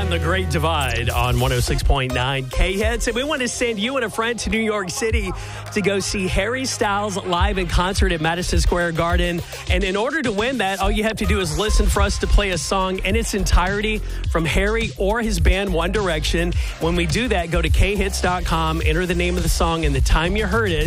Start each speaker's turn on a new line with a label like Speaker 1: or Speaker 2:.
Speaker 1: on the Great Divide on 106.9 K-Hits. And we want to send you and a friend to New York City to go see Harry Styles live in concert at Madison Square Garden. And in order to win that, all you have to do is listen for us to play a song in its entirety from Harry or his band One Direction. When we do that, go to khits.com, enter the name of the song and the time you heard it.